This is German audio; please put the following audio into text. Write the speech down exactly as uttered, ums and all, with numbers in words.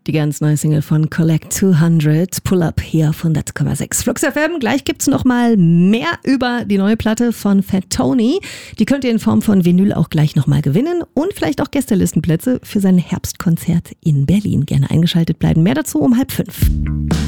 Die ganz neue Single von Collect zweihundert, Pull Up hier auf hundert Komma sechs. Flux F M, gleich gibt's noch mal mehr über die neue Platte von Fat Tony. Die könnt ihr in Form von Vinyl auch gleich noch mal gewinnen und vielleicht auch Gästelistenplätze für sein Herbstkonzert in Berlin. Gerne eingeschaltet bleiben. Mehr dazu um halb fünf.